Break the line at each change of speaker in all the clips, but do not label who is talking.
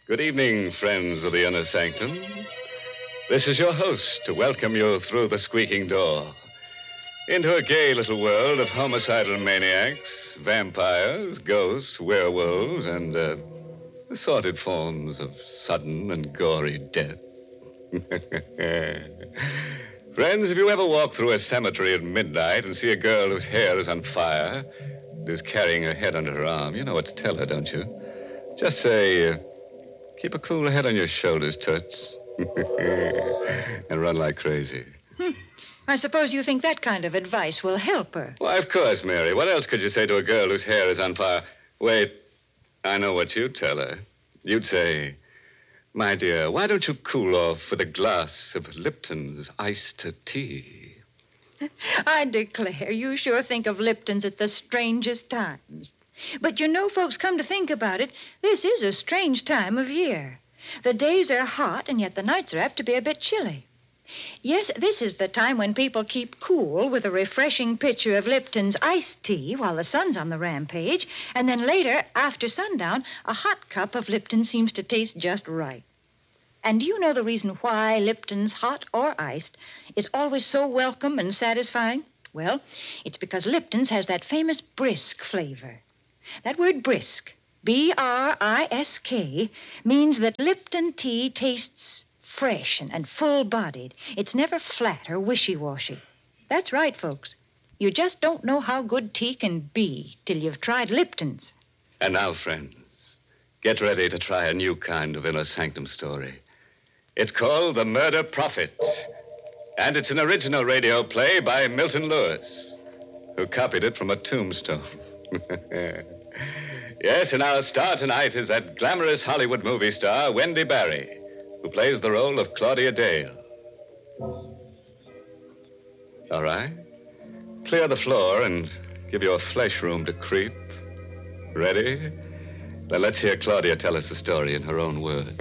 Good evening, friends of the Inner Sanctum. This is your host to welcome you through the squeaking door into a gay little world of homicidal maniacs, vampires, ghosts, werewolves, and assorted forms of sudden and gory death. Friends, if you ever walk through a cemetery at midnight and see a girl whose hair is on fire and is carrying her head under her arm, you know what to tell her, don't you? Just say, keep a cool head on your shoulders, Toots. And run like crazy.
I suppose you think that kind of advice will help her.
Why, of course, Mary. What else could you say to a girl whose hair is on fire? Wait, I know what you'd tell her. You'd say, my dear, why don't you cool off with a glass of Lipton's iced tea?
I declare, you sure think of Lipton's at the strangest times. But you know, folks, come to think about it, this is a strange time of year. The days are hot, and yet the nights are apt to be a bit chilly. Yes, this is the time when people keep cool with a refreshing pitcher of Lipton's iced tea while the sun's on the rampage, and then later, after sundown, a hot cup of Lipton seems to taste just right. And do you know the reason why Lipton's, hot or iced, is always so welcome and satisfying? Well, it's because Lipton's has that famous brisk flavor. That word brisk, B-R-I-S-K, means that Lipton tea tastes fresh and full-bodied. It's never flat or wishy-washy. That's right, folks. You just don't know how good tea can be till you've tried Lipton's.
And now, friends, get ready to try a new kind of Inner Sanctum story. It's called The Murder Prophet, and it's an original radio play by Milton Lewis, who copied it from a tombstone. Yes, and our star tonight is that glamorous Hollywood movie star, Wendy Barry, who plays the role of Claudia Dale. All right. Clear the floor and give your flesh room to creep. Ready? Then let's hear Claudia tell us the story in her own words.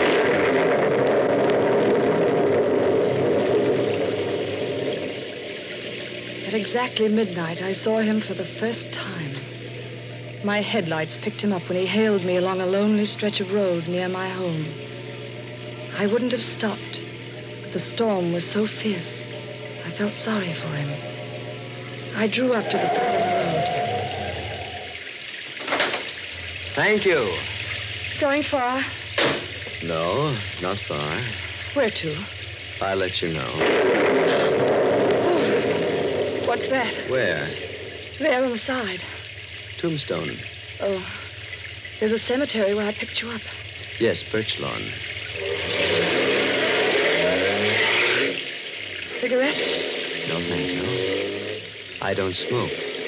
At exactly midnight, I saw him for the first time. My headlights picked him up when he hailed me along a lonely stretch of road near my home. I wouldn't have stopped, but the storm was so fierce, I felt sorry for him. I drew up to the side of the road.
Thank you.
Going far?
No, not far.
Where to?
I'll let you know.
Oh, what's that?
Where?
There on the side.
Tombstone.
Oh, there's a cemetery where I picked you up.
Yes, Birch Lawn.
Cigarette?
No, thank you. I don't smoke.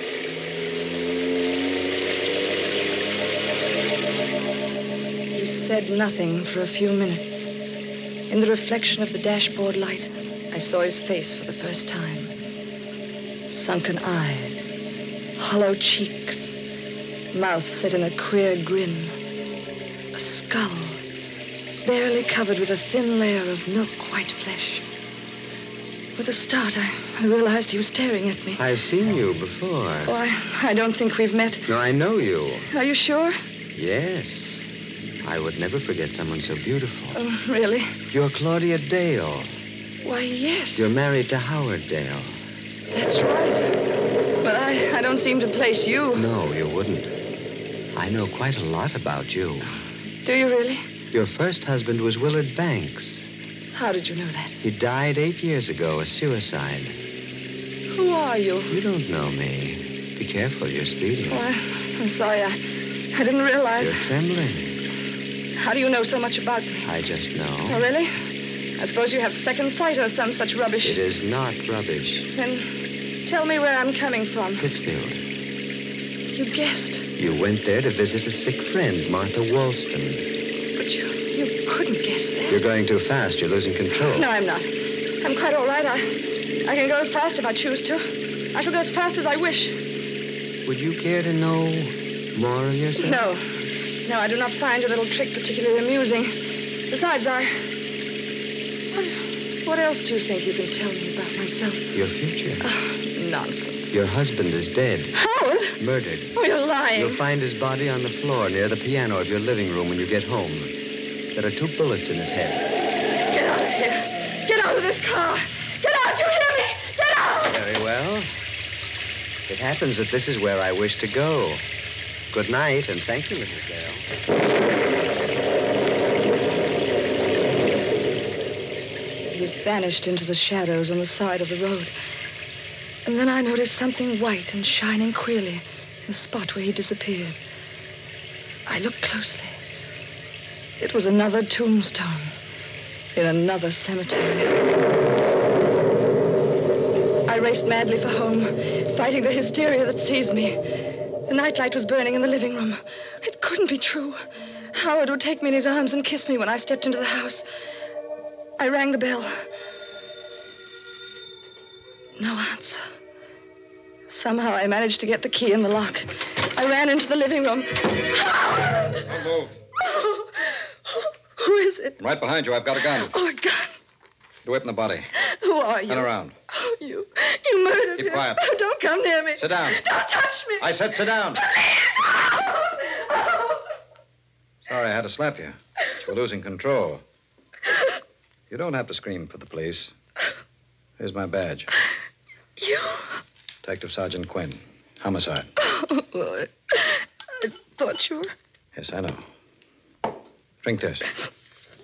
He said nothing for a few minutes. In the reflection of the dashboard light, I saw his face for the first time. Sunken eyes, hollow cheeks, mouth set in a queer grin, a skull barely covered with a thin layer of milk-white flesh. With a start, I realized he was staring at me.
I've seen you before.
Oh, I don't think we've met.
No, I know you.
Are you sure?
Yes. I would never forget someone so beautiful.
Oh, really?
You're Claudia Dale.
Why, yes.
You're married to Howard Dale.
That's right. But I don't seem to place you.
No, you wouldn't. I know quite a lot about you.
Do you really?
Your first husband was Willard Banks.
How did you know that?
He died 8 years ago, a suicide.
Who are you?
You don't know me. Be careful, you're speeding.
Oh, I'm sorry. I didn't realize.
You're trembling.
How do you know so much about me?
I just know.
Oh, really? I suppose you have second sight or some such rubbish.
It is not rubbish.
Then tell me where I'm coming from.
Pittsfield.
You guessed.
You went there to visit a sick friend, Martha Walston.
But you couldn't guess that.
You're going too fast. You're losing control.
No, I'm not. I'm quite all right. I can go fast if I choose to. I shall go as fast as I wish.
Would you care to know more of yourself?
No. No, I do not find your little trick particularly amusing. Besides, What else do you think you can tell me about myself?
Your future.
Oh, nonsense.
Your husband is dead.
Howard?
Murdered.
Oh, you're lying.
You'll find his body on the floor near the piano of your living room when you get home. There are 2 bullets in his head.
Get out of here. Get out of this car. Get out. You hear me? Get out.
Very well. It happens that this is where I wish to go. Good night, and thank you, Mrs. Dale.
He vanished into the shadows on the side of the road. And then I noticed something white and shining queerly in the spot where he disappeared. I looked closely. It was another tombstone in another cemetery. I raced madly for home, fighting the hysteria that seized me. The nightlight was burning in the living room. It couldn't be true. Howard would take me in his arms and kiss me when I stepped into the house. I rang the bell. No answer. Somehow I managed to get the key in the lock. I ran into the living room.
Don't move.
Oh, who is it?
Right behind you. I've got a gun.
Oh, a gun.
The whip in the body.
Who are you?
Turn around.
Oh, you murdered
Keep
him.
quiet.
Oh, don't come near me.
Sit down.
Don't touch me.
I said sit down.
Oh.
Sorry I had to slap you. You're losing control. You don't have to scream for the police. Here's my badge.
You?
Detective Sergeant Quinn. Homicide.
Oh, well, I thought you were...
Yes, I know. Drink this.